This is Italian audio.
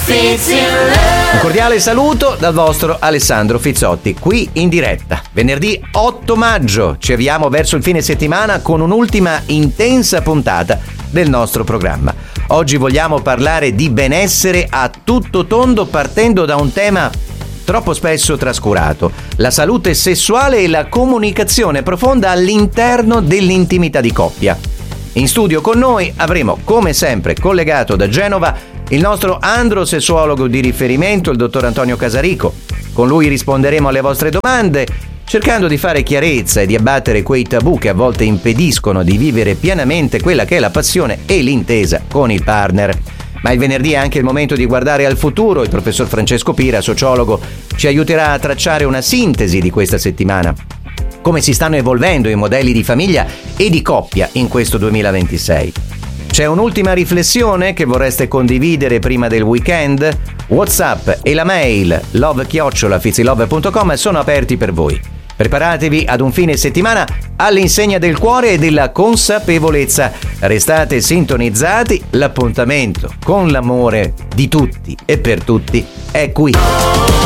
Un cordiale saluto dal vostro Alessandro Fizzotti, qui in diretta. Venerdì 8 maggio ci avviamo verso il fine settimana con un'ultima intensa puntata del nostro programma. Oggi vogliamo parlare di benessere a tutto tondo partendo da un tema troppo spesso trascurato: la salute sessuale e la comunicazione profonda all'interno dell'intimità di coppia. In studio con noi avremo, come sempre, collegato da Genova, il nostro androsessuologo di riferimento, il dottor Antonio Casarico. Con lui risponderemo alle vostre domande, cercando di fare chiarezza e di abbattere quei tabù che a volte impediscono di vivere pienamente quella che è la passione e l'intesa con il partner. Ma il venerdì è anche il momento di guardare al futuro. Il professor Francesco Pira, sociologo, ci aiuterà a tracciare una sintesi di questa settimana. Come si stanno evolvendo i modelli di famiglia e di coppia in questo 2026? C'è un'ultima riflessione che vorreste condividere prima del weekend? WhatsApp e la mail love@fizilove.com sono aperti per voi. Preparatevi ad un fine settimana all'insegna del cuore e della consapevolezza. Restate sintonizzati, l'appuntamento con l'amore di tutti e per tutti è qui.